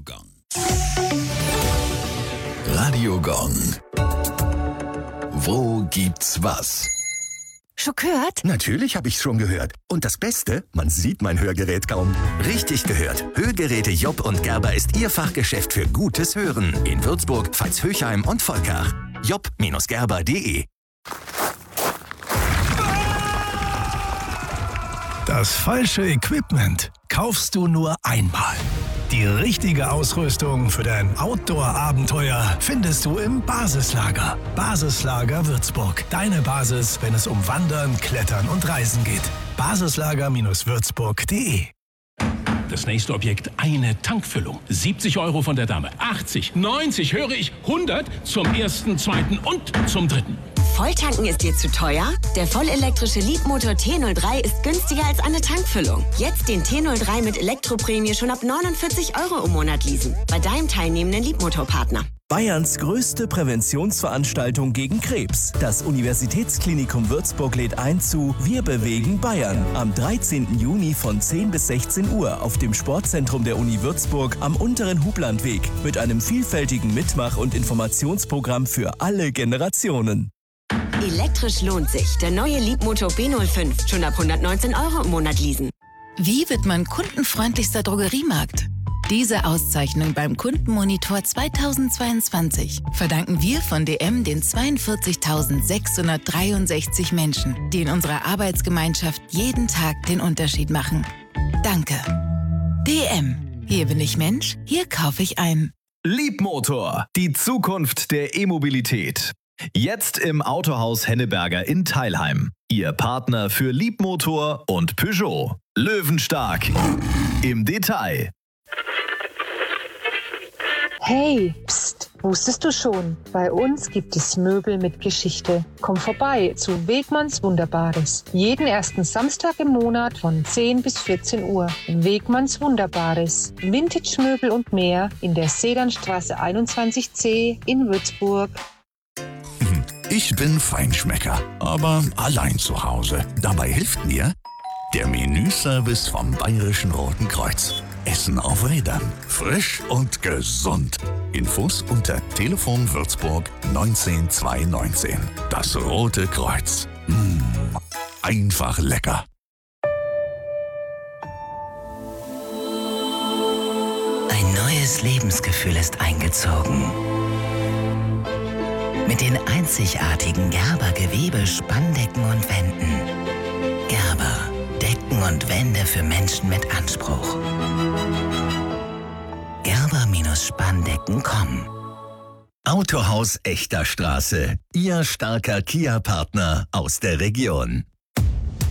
Gong. Radio Gong. Wo gibt's was? Schon gehört? Natürlich habe ich's schon gehört. Und das Beste, man sieht mein Hörgerät kaum. Richtig gehört. Hörgeräte Job und Gerber ist Ihr Fachgeschäft für gutes Hören. In Würzburg, Veitshöchheim und Volkach. job-gerber.de. Das falsche Equipment kaufst du nur einmal. Die richtige Ausrüstung für dein Outdoor-Abenteuer findest du im Basislager. Basislager Würzburg. Deine Basis, wenn es um Wandern, Klettern und Reisen geht. Basislager-würzburg.de. Das nächste Objekt, eine Tankfüllung. 70 € von der Dame. 80, 90, höre ich, 100 zum ersten, zweiten und zum dritten. Volltanken ist dir zu teuer? Der vollelektrische Leapmotor T03 ist günstiger als eine Tankfüllung. Jetzt den T03 mit Elektroprämie schon ab 49 € im Monat leasen. Bei deinem teilnehmenden Leapmotor-Partner. Bayerns größte Präventionsveranstaltung gegen Krebs. Das Universitätsklinikum Würzburg lädt ein zu Wir bewegen Bayern am 13. Juni von 10 bis 16 Uhr auf dem Sportzentrum der Uni Würzburg am unteren Hublandweg mit einem vielfältigen Mitmach- und Informationsprogramm für alle Generationen. Elektrisch lohnt sich. Der neue Leapmotor B05 schon ab 119 € im Monat leasen. Wie wird man kundenfreundlichster Drogeriemarkt? Diese Auszeichnung beim Kundenmonitor 2022 verdanken wir von DM den 42.663 Menschen, die in unserer Arbeitsgemeinschaft jeden Tag den Unterschied machen. Danke. DM. Hier bin ich Mensch, hier kaufe ich ein. Leapmotor, die Zukunft der E-Mobilität. Jetzt im Autohaus Henneberger in Teilheim. Ihr Partner für Leapmotor und Peugeot. Löwenstark im Detail. Hey, pst, wusstest du schon? Bei uns gibt es Möbel mit Geschichte. Komm vorbei zu Wegmanns Wunderbares. Jeden ersten Samstag im Monat von 10 bis 14 Uhr. Wegmanns Wunderbares. Vintage-Möbel und mehr in der Sedanstraße 21C in Würzburg. Ich bin Feinschmecker, aber allein zu Hause. Dabei hilft mir der Menüservice vom Bayerischen Roten Kreuz. Essen auf Rädern. Frisch und gesund. Infos unter Telefon Würzburg 19219. Das Rote Kreuz. Einfach lecker. Ein neues Lebensgefühl ist eingezogen. Mit den einzigartigen Gerber Gewebe, Spanndecken und Wänden. Gerber. Decken und Wände für Menschen mit Anspruch. Gerber-Spanndecken.com. Autohaus Echter Straße. Ihr starker Kia-Partner aus der Region.